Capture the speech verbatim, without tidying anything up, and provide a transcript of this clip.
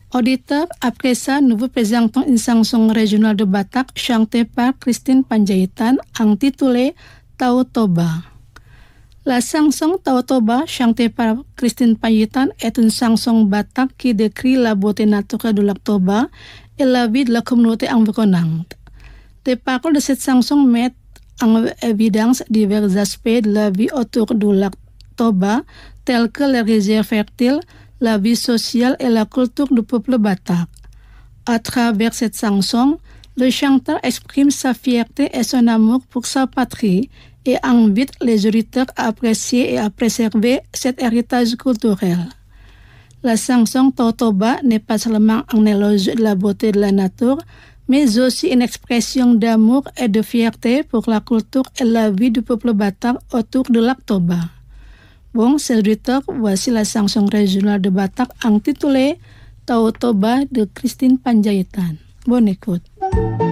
Auditeur, après ça, nous vous présentons une chanson régionale de Batak chantée par Christine Panjaitan intitulée Tao Toba. La chanson Tao Toba, chantée par Christine Panjaitan, est une chanson Batak qui décrit la beauté naturelle de lac Toba et la vie de la communauté environnante. Les paroles de cette chanson mettent en évidence divers aspects de la vie autour du lac Toba, tels que les rizières fertiles, la vie sociale et la culture du peuple Batak. À travers cette chanson, le chanteur exprime sa fierté et son amour pour sa patrie et invite les auditeurs à apprécier et à préserver cet héritage culturel. La chanson Tao Toba n'est pas seulement un éloge de la beauté de la nature, mais aussi une expression d'amour et de fierté pour la culture et la vie du peuple Batak autour du lac Toba. Bon, chers auditeurs, voici la chanson régionale de Batak intitulée Tao Toba de Christine Panjaitan. Bonne écoute.